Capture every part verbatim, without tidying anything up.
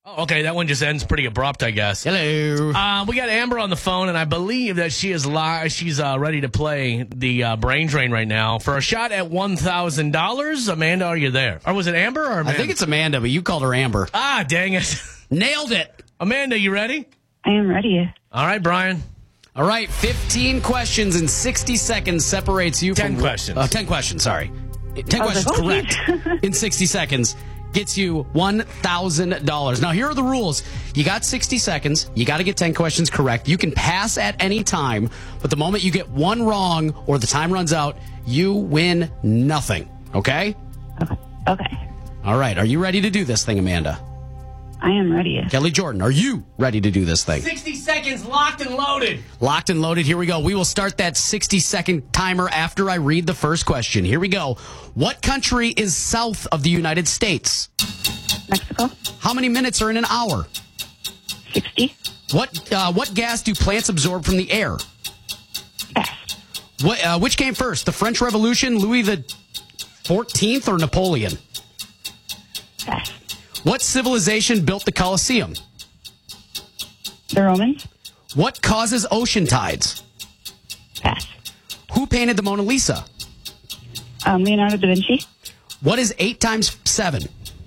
Oh, okay, that one just ends pretty abrupt, I guess. Hello. Uh, we got Amber on the phone, and I believe that she is li- She's uh, ready to play the uh, brain drain right now for a shot at one thousand dollars. Amanda, are you there? Or was it Amber or Amanda? I think it's Amanda, but you called her Amber. Ah, dang it. Nailed it. Amanda, you ready? I am ready. All right, Brian. All right, fifteen questions in sixty seconds separates you ten from... questions. Uh, ten questions, sorry. ten I questions, was like, oh, correct. In sixty seconds gets you one thousand dollars. Now, here are the rules. You got sixty seconds. You got to get ten questions correct. You can pass at any time, but the moment you get one wrong or the time runs out, you win nothing. Okay? Okay. Okay. All right, are you ready to do this thing, Amanda? I am ready. Kelly Jordan, are you ready to do this thing? sixty seconds locked and loaded. Locked and loaded. Here we go. We will start that sixty second timer after I read the first question. Here we go. What country is south of the United States? Mexico. How many minutes are in an hour? sixty. What uh, what gas do plants absorb from the air? Pass. What, uh, which came first, the French Revolution, Louis the fourteenth, or Napoleon? Pass. What civilization built the Colosseum? The Romans. What causes ocean tides? Pass. Who painted the Mona Lisa? Um, Leonardo da Vinci. What is eight times seven?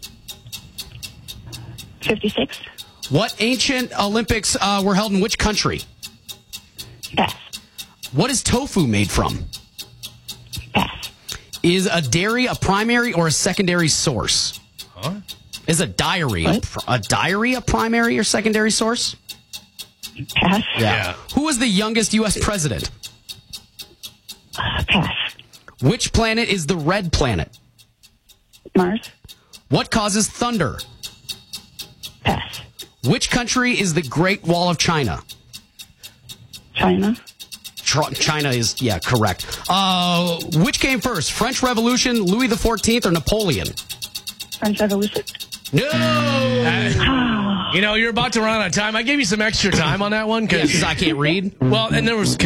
fifty-six. What ancient Olympics uh, were held in which country? Pass. What is tofu made from? Pass. Is a dairy a primary or a secondary source? Huh? Is a diary a, pr- a diary a primary or secondary source? Pass. Yeah. Who was the youngest U S president? Uh, pass. Which planet is the red planet? Mars. What causes thunder? Pass. Which country is the Great Wall of China? China. Tr- China is, yeah, correct. Uh, which came first, French Revolution, Louis the fourteenth, or Napoleon? French Revolution. No! Uh, you know, you're about to run out of time. I gave you some extra time on that one because I can't read. Well, and there was